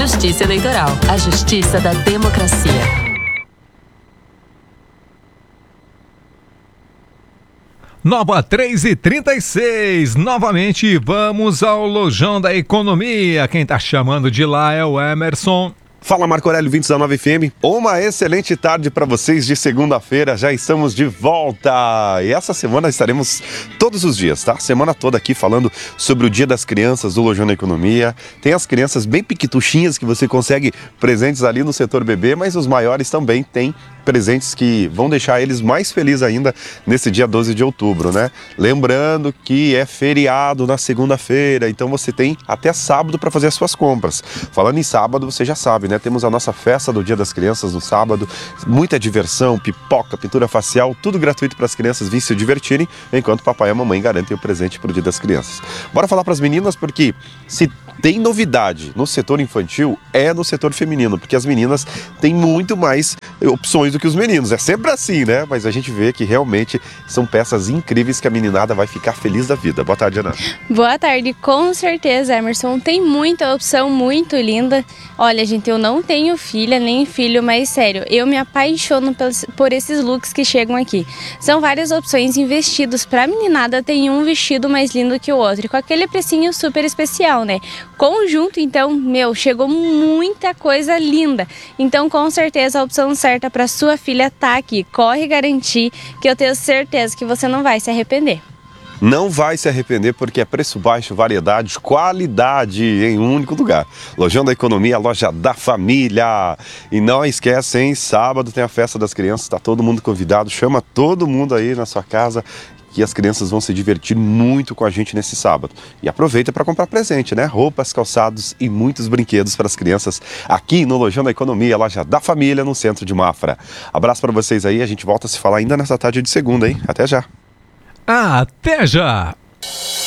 Justiça Eleitoral, a justiça da democracia. Nova 3h36, novamente vamos ao Lojão da Economia. Quem tá chamando de lá é o Emerson. Fala, Marco Aurélio, 2019 FM. Uma excelente tarde para vocês de segunda-feira. Já estamos de volta. E essa semana estaremos todos os dias, tá? Semana toda aqui falando sobre o Dia das Crianças do Lojão da Economia. Tem as crianças bem piquituchinhas que você consegue presentes ali no setor bebê, mas os maiores também têm presentes que vão deixar eles mais felizes ainda nesse dia 12 de outubro, né? Lembrando que é feriado na segunda-feira, então você tem até sábado para fazer as suas compras. Falando em sábado, você já sabe, né? Temos a nossa festa do Dia das Crianças no sábado, muita diversão, pipoca, pintura facial, tudo gratuito para as crianças virem se divertirem, enquanto o papai e a mamãe garantem o presente para o Dia das Crianças. Bora falar para as meninas, porque se tem novidade no setor infantil, é no setor feminino, porque as meninas têm muito mais opções do que os meninos. É sempre assim, né? Mas a gente vê que realmente são peças incríveis que a meninada vai ficar feliz da vida. Boa tarde, Ana. Boa tarde, com certeza, Emerson. Tem muita opção muito linda. Olha, gente, eu não tenho filha nem filho, mas sério, eu me apaixono por esses looks que chegam aqui. São várias opções em vestidos. Pra meninada tem um vestido mais lindo que o outro, com aquele precinho super especial, né? Conjunto, então, chegou muita coisa linda. Então, com certeza, a opção certa para sua filha tá aqui. Corre garantir, que eu tenho certeza que você não vai se arrepender. Não vai se arrepender, porque é preço baixo, variedade, qualidade em um único lugar. Lojão da Economia, a loja da família. E não esquece, hein? Sábado tem a festa das crianças, tá todo mundo convidado. Chama todo mundo aí na sua casa, que as crianças vão se divertir muito com a gente nesse sábado. E aproveita para comprar presente, né? Roupas, calçados e muitos brinquedos para as crianças aqui no Lojão da Economia, loja da família, no centro de Mafra. Abraço para vocês aí, a gente volta a se falar ainda nessa tarde de segunda, hein? Até já! Até já!